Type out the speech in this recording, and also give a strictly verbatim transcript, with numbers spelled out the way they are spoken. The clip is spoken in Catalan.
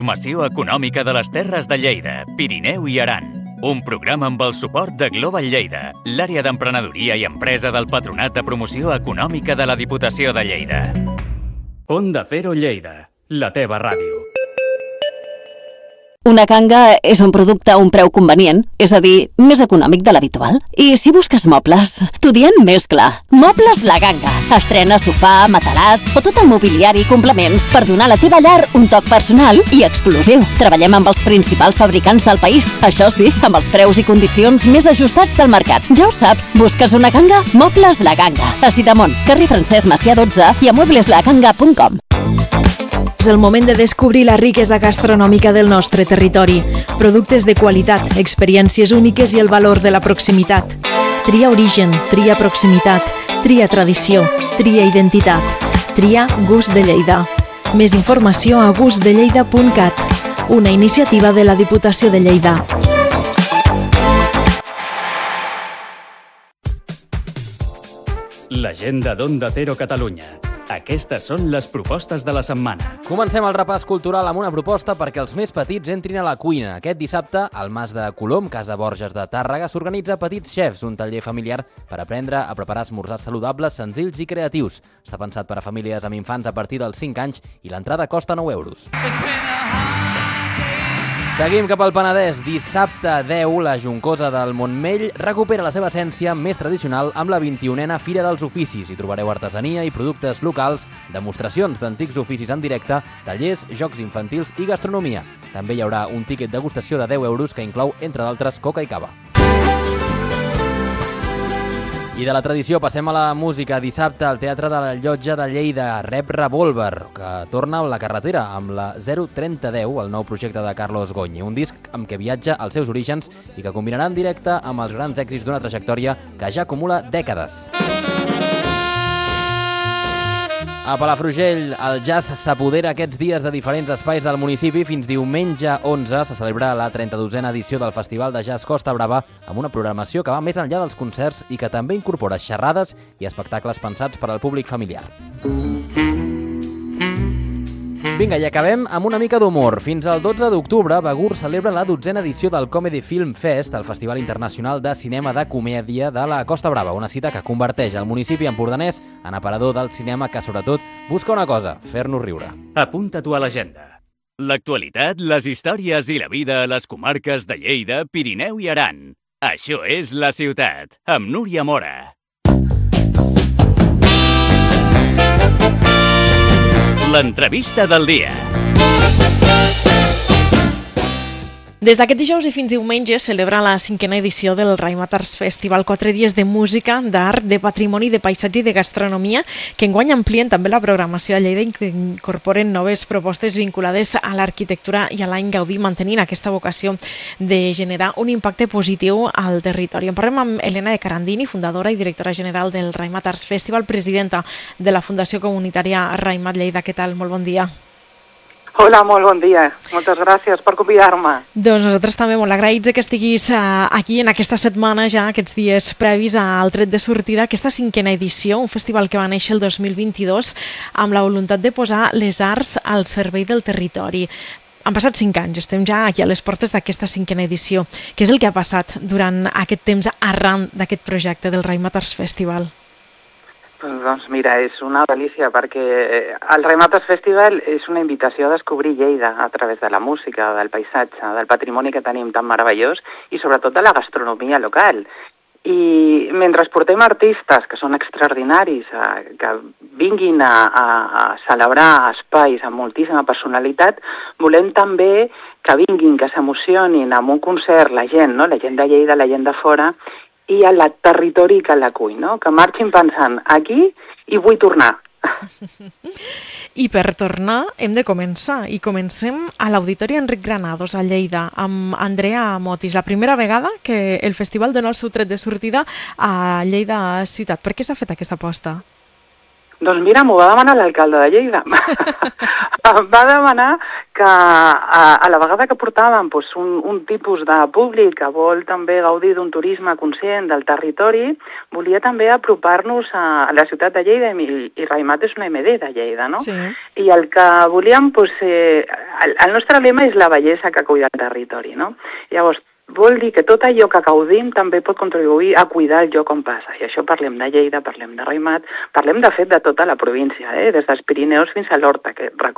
Transformació econòmica de les terres de Lleida, Pirineu i Aran. Un programa amb el suport de Global Lleida, l'àrea d'emprenedoria i empresa del Patronat de Promoció Econòmica de la Diputació de Lleida. Onda Cero Lleida, la teva ràdio. Una canga és un producte a un preu convenient, és a dir, més econòmic de l'habitual. I si busques mobles, t'ho diem més clar. Mobles La Ganga. Estrena sofà, matalàs o tot el mobiliari i complements per donar a la teva llar un toc personal i exclusiu. Treballem amb els principals fabricants del país. Això sí, amb els preus i condicions més ajustats del mercat. Ja ho saps, busques una ganga? Mobles La Ganga. A Sidamont, carrer Francesc Macià dotze i a muebles la ganga punt com. És el moment de descobrir la riquesa gastronòmica del nostre territori. Productes de qualitat, experiències úniques i el valor de la proximitat. Tria origen, tria proximitat, tria tradició, tria identitat. Tria Gust de Lleida. Més informació a gust de lleida punt cat, una iniciativa de la Diputació de Lleida. L'agenda d'Onda Cero Catalunya. Aquestes són les propostes de la setmana. Comencem el repàs cultural amb una proposta perquè els més petits entrin a la cuina. Aquest dissabte, al Mas de Colom, Casa Borges de Tàrrega, s'organitza Petits Chefs, un taller familiar per aprendre a preparar esmorzars saludables, senzills i creatius. Està pensat per a famílies amb infants a partir dels cinc anys i l'entrada costa nou euros. Seguim cap al Penedès. Dissabte deu, la Joncosa del Montmell recupera la seva essència més tradicional amb la vint-i-unena Fira dels Oficis. Hi trobareu artesania i productes locals, demostracions d'antics oficis en directe, tallers, jocs infantils i gastronomia. També hi haurà un tíquet degustació de deu euros que inclou, entre d'altres, coca i cava. I de la tradició passem a la música. Dissabte al Teatre de la Llotja de Lleida, Rep Revolver, que torna a la carretera amb la zero trenta deu, el nou projecte de Carlos Goñi, un disc amb què viatja als seus orígens i que combinarà en directe amb els grans èxits d'una trajectòria que ja acumula dècades. A Palafrugell, el jazz s'apodera aquests dies de diferents espais del municipi. Fins diumenge onze se celebra la trenta-dosena edició del Festival de Jazz Costa Brava amb una programació que va més enllà dels concerts i que també incorpora xerrades i espectacles pensats per al públic familiar. Vinga, i acabem amb una mica d'humor. Fins al dotze d'octubre, Begur celebra la dotzena edició del Comedy Film Fest, el Festival Internacional de Cinema de Comèdia de la Costa Brava, una cita que converteix el municipi empordanès en aparador del cinema que, sobretot, busca una cosa, fer-nos riure. Apunta-t'ho a l'agenda. L'actualitat, les històries i la vida a les comarques de Lleida, Pirineu i Aran. Això és La Ciutat, amb Núria Mora. L'entrevista del dia. Des d'aquest dijous i fins diumenge celebra la cinquena edició del Raïmat Arts Festival, quatre dies de música, d'art, de patrimoni, de paisatge i de gastronomia, que enguany amplien també la programació a Lleida i que incorporen noves propostes vinculades a l'arquitectura i a l'any Gaudí, mantenint aquesta vocació de generar un impacte positiu al territori. En parlem amb Elena de Carandini, fundadora i directora general del Raïmat Arts Festival, presidenta de la Fundació Comunitària Raïmat Lleida. Què tal? Molt bon dia. Hola, molt bon dia. Moltes gràcies per convidar-me. Doncs nosaltres també molt agraïts que estiguis aquí en aquesta setmana, ja aquests dies previs al tret de sortida, aquesta cinquena edició, un festival que va néixer el dos mil vint-i-dos amb la voluntat de posar les arts al servei del territori. Han passat cinc anys, estem ja aquí a les portes d'aquesta cinquena edició. Què és el que ha passat durant aquest temps arran d'aquest projecte del Raïmat Arts Festival? Doncs mira, és una delícia perquè el Raïmat Arts Festival és una invitació a descobrir Lleida a través de la música, del paisatge, del patrimoni que tenim tan meravellós i sobretot de la gastronomia local. I mentre portem artistes que són extraordinaris, que vinguin a, a, a celebrar espais amb moltíssima personalitat, volem també que vinguin, que s'emocionin amb un concert la gent, no? La gent de Lleida, la gent de fora, i al territori que l'acull, no? Que marxin pensant aquí i vull tornar. I per tornar hem de començar, i comencem a l'Auditori Enric Granados a Lleida amb Andrea Motis, la primera vegada que el festival dona el seu tret de sortida a Lleida ciutat. Per què s'ha fet aquesta aposta? Doncs mira, m'ho va demanar l'alcalde de Lleida. Va demanar que a, a la vegada que portàvem doncs, un, un tipus de públic que vol també gaudir d'un turisme conscient del territori, volia també apropar-nos a, a la ciutat de Lleida, i, i Raimat és una eme de de Lleida, no? Sí. I el que volíem, doncs, eh, el, el nostre lema és la bellesa que cuida el territori, no? Llavors, vol dir que tot allò que gaudim també pot contribuir a cuidar el lloc on passa. I això parlem de Lleida, parlem de Raimat, parlem de fet de tota la província, eh? Des dels Pirineus fins a l'Horta, que